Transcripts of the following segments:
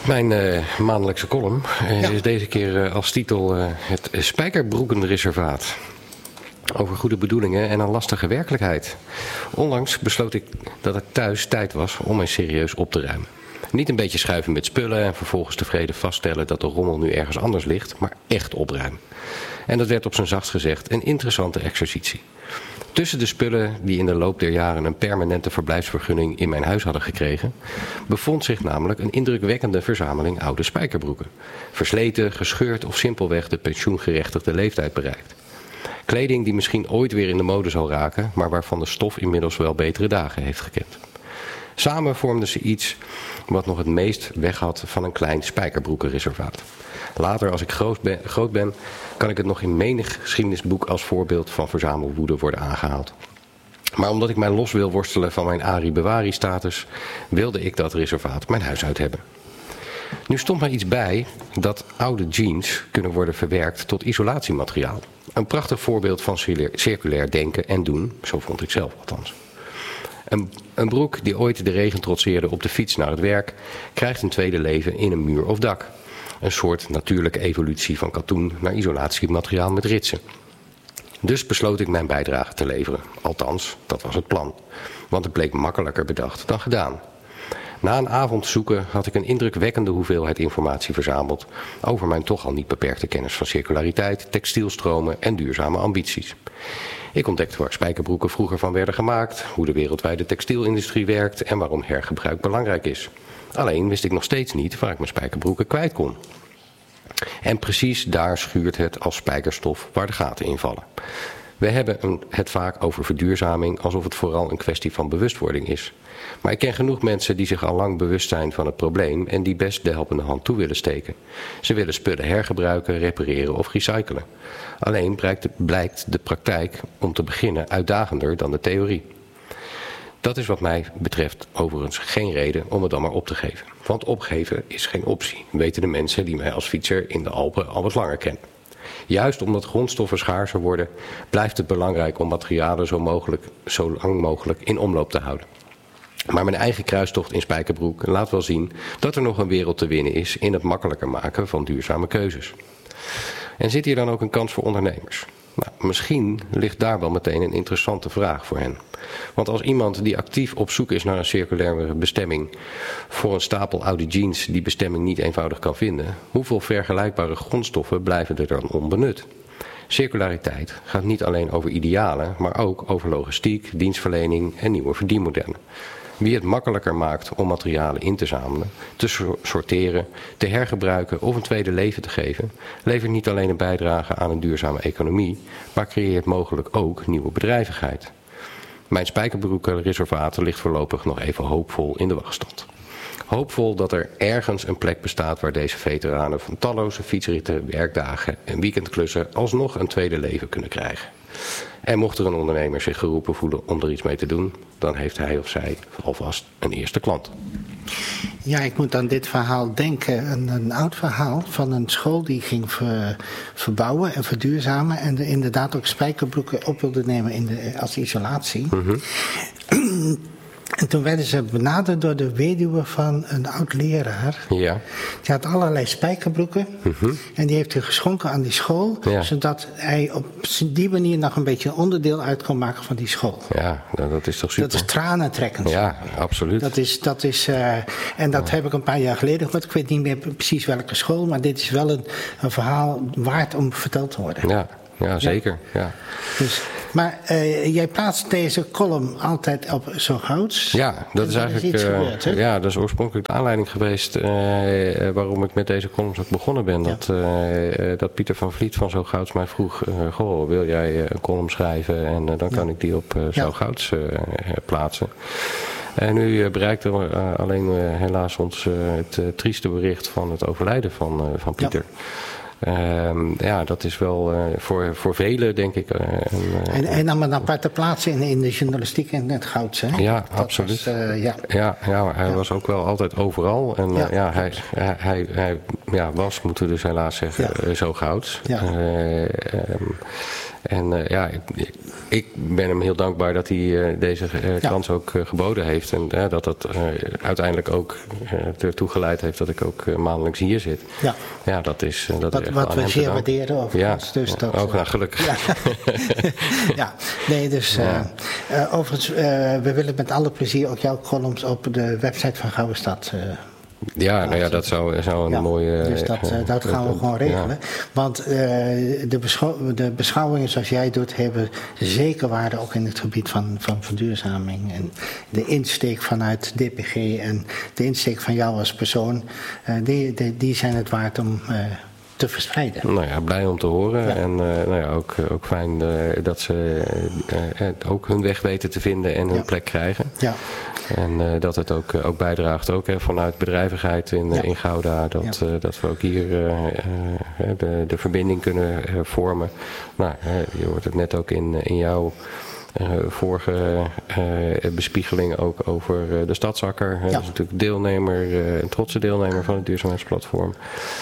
Mijn maandelijkse column is deze keer als titel het Spijkerbroekenreservaat. Over goede bedoelingen en een lastige werkelijkheid. Onlangs besloot ik dat het thuis tijd was om eens serieus op te ruimen. Niet een beetje schuiven met spullen en vervolgens tevreden vaststellen dat de rommel nu ergens anders ligt, maar echt opruimen. En dat werd op zijn zachtst gezegd een interessante exercitie. Tussen de spullen die in de loop der jaren een permanente verblijfsvergunning in mijn huis hadden gekregen, bevond zich namelijk een indrukwekkende verzameling oude spijkerbroeken. Versleten, gescheurd of simpelweg de pensioengerechtigde leeftijd bereikt. Kleding die misschien ooit weer in de mode zal raken, maar waarvan de stof inmiddels wel betere dagen heeft gekend. Samen vormden ze iets wat nog het meest weg had van een klein spijkerbroekenreservaat. Later, als ik groot ben, kan ik het nog in menig geschiedenisboek als voorbeeld van verzamelwoede worden aangehaald. Maar omdat ik mij los wil worstelen van mijn Ari-Bewari-status, wilde ik dat reservaat mijn huis uit hebben. Nu stond mij iets bij dat oude jeans kunnen worden verwerkt tot isolatiemateriaal. Een prachtig voorbeeld van circulair denken en doen, zo vond ik zelf althans. Een broek die ooit de regen trotseerde op de fiets naar het werk, krijgt een tweede leven in een muur of dak. Een soort natuurlijke evolutie van katoen naar isolatiemateriaal met ritsen. Dus besloot ik mijn bijdrage te leveren. Althans, dat was het plan. Want het bleek makkelijker bedacht dan gedaan. Na een avond zoeken had ik een indrukwekkende hoeveelheid informatie verzameld over mijn toch al niet beperkte kennis van circulariteit, textielstromen en duurzame ambities. Ik ontdekte waar spijkerbroeken vroeger van werden gemaakt, hoe de wereldwijde textielindustrie werkt en waarom hergebruik belangrijk is. Alleen wist ik nog steeds niet waar ik mijn spijkerbroeken kwijt kon. En precies daar schuurt het als spijkerstof waar de gaten invallen. We hebben het vaak over verduurzaming alsof het vooral een kwestie van bewustwording is. Maar ik ken genoeg mensen die zich al lang bewust zijn van het probleem en die best de helpende hand toe willen steken. Ze willen spullen hergebruiken, repareren of recyclen. Alleen blijkt de praktijk om te beginnen uitdagender dan de theorie. Dat is wat mij betreft overigens geen reden om het dan maar op te geven. Want opgeven is geen optie, weten de mensen die mij als fietser in de Alpen al wat langer kennen. Juist omdat grondstoffen schaarser worden, blijft het belangrijk om materialen zo lang mogelijk in omloop te houden. Maar mijn eigen kruistocht in Spijkerbroek laat wel zien dat er nog een wereld te winnen is in het makkelijker maken van duurzame keuzes. En zit hier dan ook een kans voor ondernemers? Nou, misschien ligt daar wel meteen een interessante vraag voor hen. Want als iemand die actief op zoek is naar een circulaire bestemming voor een stapel oude jeans die bestemming niet eenvoudig kan vinden, hoeveel vergelijkbare grondstoffen blijven er dan onbenut? Circulariteit gaat niet alleen over idealen, maar ook over logistiek, dienstverlening en nieuwe verdienmodellen. Wie het makkelijker maakt om materialen in te zamelen, te sorteren, te hergebruiken of een tweede leven te geven, levert niet alleen een bijdrage aan een duurzame economie, maar creëert mogelijk ook nieuwe bedrijvigheid. Mijn spijkerbroekenreservaat ligt voorlopig nog even hoopvol in de wachtstand. Hoopvol dat er ergens een plek bestaat waar deze veteranen van talloze fietsritten, werkdagen en weekendklussen alsnog een tweede leven kunnen krijgen. En mocht er een ondernemer zich geroepen voelen om er iets mee te doen, dan heeft hij of zij alvast een eerste klant. Ja, ik moet aan dit verhaal denken. Een oud verhaal van een school die ging verbouwen en verduurzamen. En er inderdaad ook spijkerbroeken op wilde nemen als isolatie. Mm-hmm. En toen werden ze benaderd door de weduwe van een oud leraar. Ja. Die had allerlei spijkerbroeken. Mm-hmm. En die heeft hij geschonken aan die school. Ja. Zodat hij op die manier nog een beetje een onderdeel uit kon maken van die school. Ja, dat is toch super. Dat is tranentrekkend. Ja, absoluut. En dat heb ik een paar jaar geleden gehoord. Ik weet niet meer precies welke school. Maar dit is wel een verhaal waard om verteld te worden. Ja, zeker. Ja. Dus, maar jij plaatst deze column altijd op Zo Gouds. Ja, dat is eigenlijk gebeurd, dat is oorspronkelijk de aanleiding geweest waarom ik met deze columns ook begonnen ben. Ja. Dat Pieter van Vliet van Zo Gouds mij vroeg, wil jij een column schrijven en dan kan ik die op Zo Gouds plaatsen. En nu bereikt er alleen helaas ons het trieste bericht van het overlijden van Pieter. Ja. Dat is wel voor velen, denk ik. En nam een aparte plaats in de journalistiek en het Gouds, hè? Ja, dat absoluut. Was, hij was ook wel altijd overal. En hij was, moeten we dus helaas zeggen, Zo Gouds. Ja. En ik ben hem heel dankbaar dat hij deze kans ook geboden heeft. En dat uiteindelijk ook ertoe geleid heeft dat ik ook maandelijks hier zit. Ja, dat is wat we zeer waarderen overigens. Ja, dus dat, ook gelukkig. Ja, nee, dus overigens, we willen met alle plezier ook jouw columns op de website van Gouden Stad dat zou een mooie... Dus dat gaan we gewoon regelen. Ja. Want de beschouwingen zoals jij doet hebben zeker waarde ook in het gebied van verduurzaming. En de insteek vanuit DPG en de insteek van jou als persoon, die zijn het waard om te verspreiden. Nou ja, blij om te horen. Ja. En ook fijn dat ze ook hun weg weten te vinden en hun plek krijgen. Ja. En dat het ook bijdraagt vanuit bedrijvigheid in Gouda. Dat we ook hier de verbinding kunnen vormen. Nou, je hoort het net ook in jouw vorige bespiegeling ook over de Stadsakker. Dat is natuurlijk een trotse deelnemer van het duurzaamheidsplatform.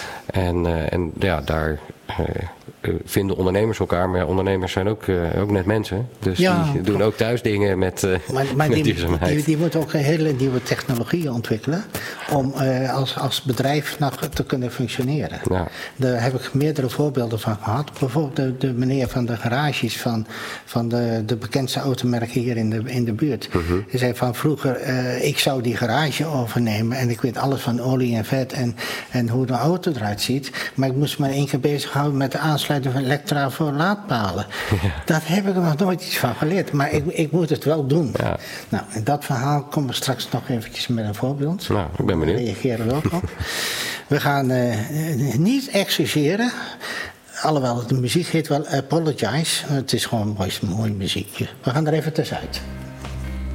En daar vinden ondernemers elkaar, maar ondernemers zijn ook net mensen. Dus die doen ook thuis dingen met duurzaamheid. Die moeten ook hele nieuwe technologieën ontwikkelen om als bedrijf nog te kunnen functioneren. Ja. Daar heb ik meerdere voorbeelden van gehad. Bijvoorbeeld de meneer van de garages van de bekendste automerken hier in de buurt. Uh-huh. Die zei van vroeger, ik zou die garage overnemen en ik weet alles van olie en vet en hoe de auto eruit ziet. Maar ik moest me 1 keer bezighouden met de aansluiting van elektra voor laadpalen. Ja. Dat heb ik er nog nooit iets van geleerd. Maar ik moet het wel doen. Ja. Nou, in dat verhaal komen we straks nog eventjes met een voorbeeld. Nou, ik ben benieuwd. Reageren we ook op. We gaan niet excuseren. Alhoewel, de muziek heet wel Apologize. Het is gewoon mooi muziekje. We gaan er even tussenuit.